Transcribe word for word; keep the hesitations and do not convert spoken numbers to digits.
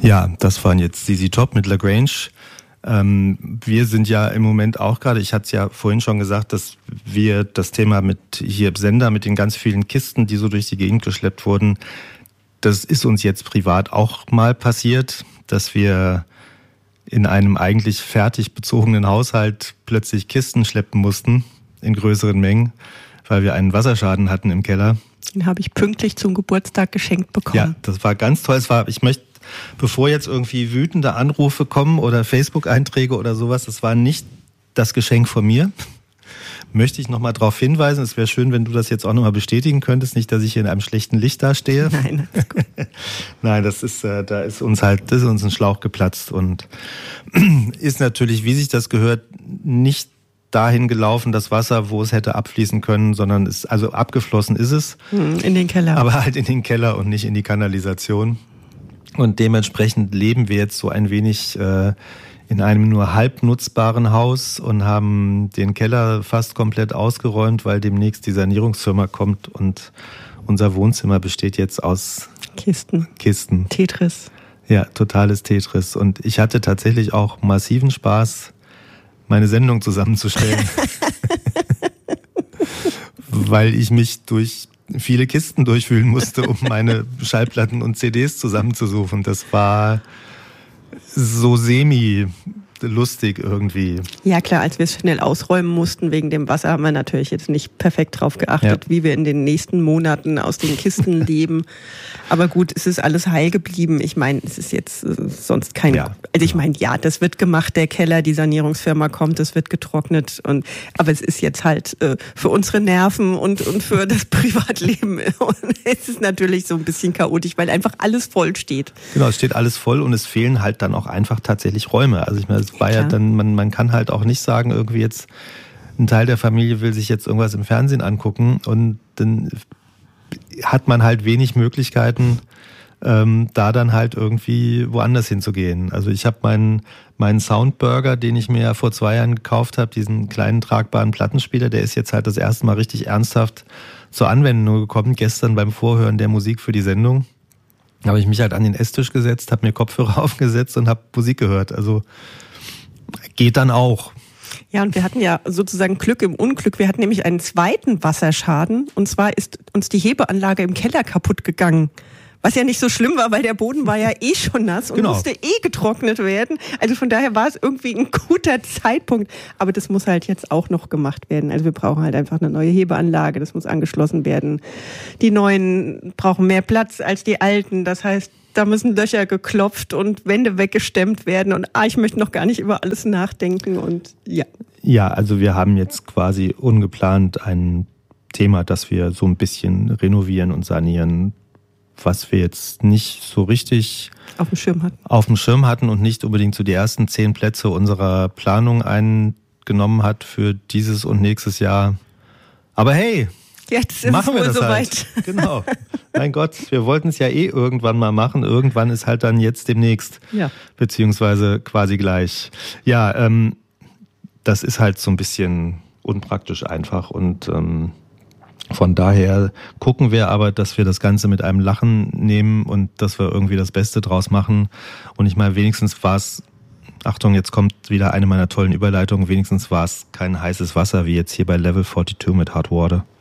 Ja, das waren jetzt Z Z Top mit Lagrange. Ähm, wir sind ja im Moment auch gerade, ich hatte es ja vorhin schon gesagt, dass wir das Thema mit hier im Sender, mit den ganz vielen Kisten, die so durch die Gegend geschleppt wurden, das ist uns jetzt privat auch mal passiert, dass wir in einem eigentlich fertig bezogenen Haushalt plötzlich Kisten schleppen mussten in größeren Mengen, weil wir einen Wasserschaden hatten im Keller. Den habe ich pünktlich zum Geburtstag geschenkt bekommen. Ja, das war ganz toll. Es war, ich möchte, bevor jetzt irgendwie wütende Anrufe kommen oder Facebook-Einträge oder sowas, das war nicht das Geschenk von mir. Möchte ich nochmal darauf hinweisen. Es wäre schön, wenn du das jetzt auch nochmal bestätigen könntest. Nicht, dass ich hier in einem schlechten Licht dastehe. Nein, das ist gut. Nein, das ist, äh, da ist uns halt, das ist uns ein Schlauch geplatzt und ist natürlich, wie sich das gehört, nicht dahin gelaufen, das Wasser, wo es hätte abfließen können, sondern ist, also abgeflossen ist es. In den Keller. Aber halt in den Keller und nicht in die Kanalisation. Und dementsprechend leben wir jetzt so ein wenig äh, in einem nur halb nutzbaren Haus und haben den Keller fast komplett ausgeräumt, weil demnächst die Sanierungsfirma kommt und unser Wohnzimmer besteht jetzt aus Kisten. Kisten. Tetris. Ja, totales Tetris. Und ich hatte tatsächlich auch massiven Spaß, meine Sendung zusammenzustellen. Weil ich mich durch viele Kisten durchwühlen musste, um meine Schallplatten und C Ds zusammenzusuchen. Das war so semi lustig irgendwie. Ja klar, als wir es schnell ausräumen mussten wegen dem Wasser, haben wir natürlich jetzt nicht perfekt drauf geachtet, ja, wie wir in den nächsten Monaten aus den Kisten leben. Aber gut, es ist alles heil geblieben. Ich meine, es ist jetzt äh, sonst kein... Ja, also ich meine, ja, das wird gemacht, der Keller, die Sanierungsfirma kommt, das wird getrocknet. Und aber es ist jetzt halt äh, für unsere Nerven und, und für das Privatleben. Und es ist natürlich so ein bisschen chaotisch, weil einfach alles voll steht. Genau, es steht alles voll und es fehlen halt dann auch einfach tatsächlich Räume. Also ich meine, es war ja, ja dann, man, man kann halt auch nicht sagen, irgendwie jetzt ein Teil der Familie will sich jetzt irgendwas im Fernsehen angucken und dann hat man halt wenig Möglichkeiten, ähm, da dann halt irgendwie woanders hinzugehen. Also ich habe meinen meinen Soundburger, den ich mir ja vor zwei Jahren gekauft habe, diesen kleinen tragbaren Plattenspieler, der ist jetzt halt das erste Mal richtig ernsthaft zur Anwendung gekommen. Gestern beim Vorhören der Musik für die Sendung habe ich mich halt an den Esstisch gesetzt, habe mir Kopfhörer aufgesetzt und habe Musik gehört. Also geht dann auch. Ja, und wir hatten ja sozusagen Glück im Unglück. Wir hatten nämlich einen zweiten Wasserschaden. Und zwar ist uns die Hebeanlage im Keller kaputt gegangen. Was ja nicht so schlimm war, weil der Boden war ja eh schon nass und genau, musste eh getrocknet werden. Also von daher war es irgendwie ein guter Zeitpunkt. Aber das muss halt jetzt auch noch gemacht werden. Also wir brauchen halt einfach eine neue Hebeanlage. Das muss angeschlossen werden. Die neuen brauchen mehr Platz als die alten. Das heißt, da müssen Löcher geklopft und Wände weggestemmt werden. Und ah, ich möchte noch gar nicht über alles nachdenken. Und ja. Ja, also wir haben jetzt quasi ungeplant ein Thema, das wir so ein bisschen renovieren und sanieren, was wir jetzt nicht so richtig auf dem Schirm hatten. Auf dem Schirm hatten und nicht unbedingt so die ersten zehn Plätze unserer Planung eingenommen hat für dieses und nächstes Jahr. Aber hey, jetzt ist machen es wir wohl das soweit. Halt. Genau. Mein Gott, wir wollten es ja eh irgendwann mal machen. Irgendwann ist halt dann jetzt demnächst. Ja. Beziehungsweise quasi gleich. Ja, ähm, das ist halt so ein bisschen unpraktisch einfach und ähm, von daher gucken wir aber, dass wir das Ganze mit einem Lachen nehmen und dass wir irgendwie das Beste draus machen. Und ich meine, wenigstens war es, Achtung, jetzt kommt wieder eine meiner tollen Überleitungen, wenigstens war es kein heißes Wasser wie jetzt hier bei Level zweiundvierzig mit Hard Water.